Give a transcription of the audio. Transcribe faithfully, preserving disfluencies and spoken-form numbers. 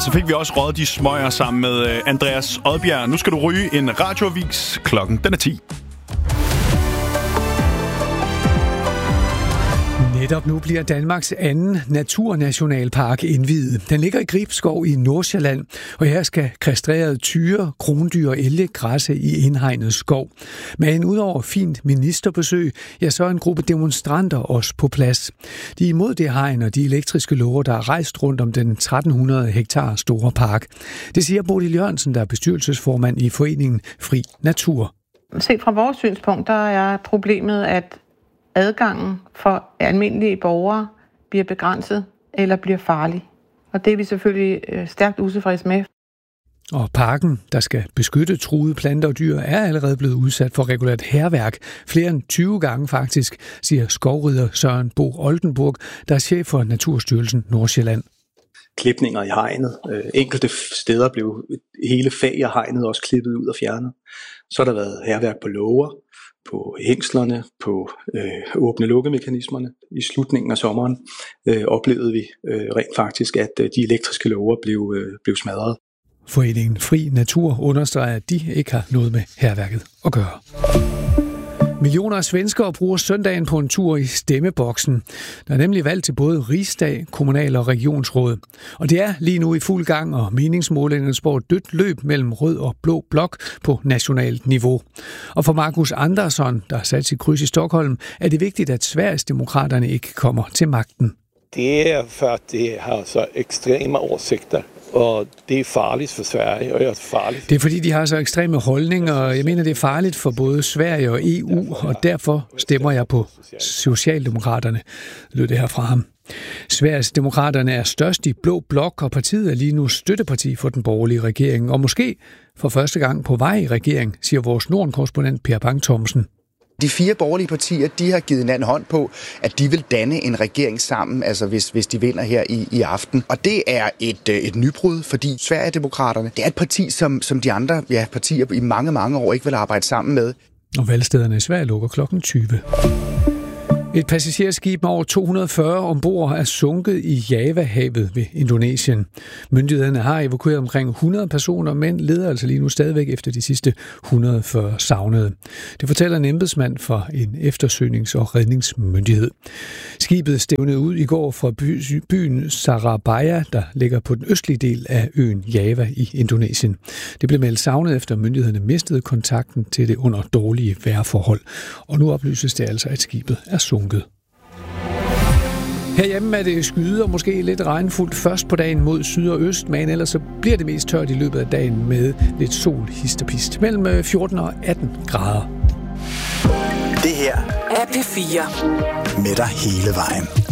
så fik vi også røget de smøger sammen med Andreas Odbjerg. Nu skal du ryge en radioavis. Klokken den er ti. Netop nu bliver Danmarks anden naturnationalpark indviet. Den ligger i Gribskov i Nordsjælland, og her skal kastrerede tyre, krondyr og elge græsse i indhegnet skov. Men udover fint ministerbesøg, ja, så er en gruppe demonstranter også på plads. De er imod det hegn og de elektriske låger, der er rejst rundt om den tretten hundrede hektar store park. Det siger Bodil Jørgensen, der er bestyrelsesformand i foreningen Fri Natur. Set fra vores synspunkt, der er problemet, at adgangen for almindelige borgere bliver begrænset eller bliver farlig. Og det er vi selvfølgelig stærkt utilfredse med. Og parken, der skal beskytte truede planter og dyr, er allerede blevet udsat for regulært hærværk. Flere end tyve gange faktisk, siger skovrider Søren Bo Oldenburg, der er chef for Naturstyrelsen Nordsjælland. Klipninger i hegnet. Enkelte steder blev hele fag af hegnet også klippet ud og fjernet. Så har der været hærværk på låger, på hængslerne, på øh, åbne-lukke-mekanismerne. I slutningen af sommeren øh, oplevede vi øh, rent faktisk, at øh, de elektriske låger blev, øh, blev smadret. Foreningen Fri Natur understreger, at de ikke har noget med hærværket at gøre. Millioner af svenskere bruger søndagen på en tur i stemmeboksen. Der er nemlig valg til både rigsdag, kommunal- og regionsråd. Og det er lige nu i fuld gang, og meningsmålingerne spår et dødt løb mellem rød og blå blok på nationalt niveau. Og for Markus Andersson, der er sat sit kryds i Stockholm, er det vigtigt, at Sverigesdemokraterne ikke kommer til magten. Det er for, at det har så ekstreme årsigter. Og det er farligt for Sverige, og det er farligt. Det er fordi, de har så ekstreme holdninger, og jeg mener, det er farligt for både Sverige og E U, og derfor stemmer jeg på Socialdemokraterne, lød det her fra ham. Sverigesdemokraterne er størst i blå blok, og partiet er lige nu støtteparti for den borgerlige regering, og måske for første gang på vej i regering, siger vores Norden-korrespondent Per Bang Thomsen. De fire borgerlige partier, de har givet hinanden hånd på, at de vil danne en regering sammen, altså hvis, hvis de vinder her i, i aften. Og det er et, et nybrud, fordi Sverigedemokraterne, det er et parti, som, som de andre ja, partier i mange, mange år ikke vil arbejde sammen med. Og valgstederne i Sverige lukker klokken tyve. Et passagerskib med over to hundrede og fyrre ombord er sunket i Javahavet ved Indonesien. Myndighederne har evakueret omkring hundrede personer, men leder altså lige nu stadigvæk efter de sidste et hundrede og fyrre savnede. Det fortæller en embedsmand fra en eftersøgnings- og redningsmyndighed. Skibet stævnede ud i går fra by- byen Surabaya, der ligger på den østlige del af øen Java i Indonesien. Det blev meldt savnet efter myndighederne mistede kontakten til det under dårlige vejrforhold. Og nu oplyses det altså, at skibet er sunket. Herhjemme er det skyde og måske lidt regnfuldt først på dagen mod syd og øst, men ellers så bliver det mest tørt i løbet af dagen med lidt sol, hist og pist, mellem fjorten og atten grader. Det her er P fire med dig hele vejen.